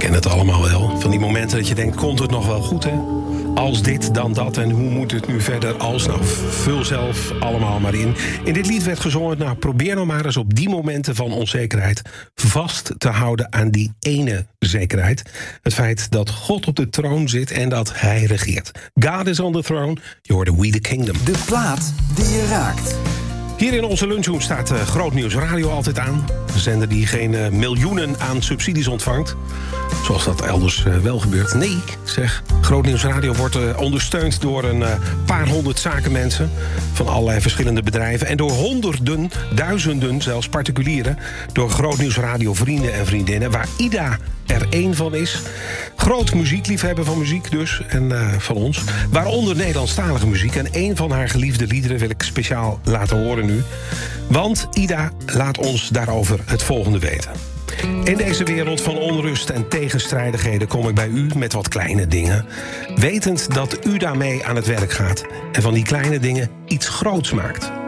kennen het allemaal wel. Van die momenten dat je denkt, komt het nog wel goed, hè? Als dit, dan dat. En hoe moet het nu verder als? Nou, vul zelf allemaal maar in. In dit lied werd gezongen, nou, probeer nou maar eens op die momenten van onzekerheid vast te houden aan die ene zekerheid. Het feit dat God op de troon zit en dat hij regeert. God is on the throne. Je hoorde We the Kingdom. De plaat die je raakt. Hier in onze lunchroom staat Groot Nieuws Radio altijd aan. Een zender die geen miljoenen aan subsidies ontvangt. Zoals dat elders wel gebeurt. Nee, zeg. Groot Nieuws Radio wordt ondersteund door een paar honderd zakenmensen van allerlei verschillende bedrijven. En door honderden, duizenden zelfs particulieren. Door Groot Nieuws Radio vrienden en vriendinnen. Waar Ida er één van is. Groot muziekliefhebber van muziek dus. En van ons. Waaronder Nederlandstalige muziek. En één van haar geliefde liederen wil ik speciaal laten horen nu. Want Ida laat ons daarover het volgende weten. In deze wereld van onrust en tegenstrijdigheden kom ik bij u met wat kleine dingen. Wetend dat u daarmee aan het werk gaat. En van die kleine dingen iets groots maakt.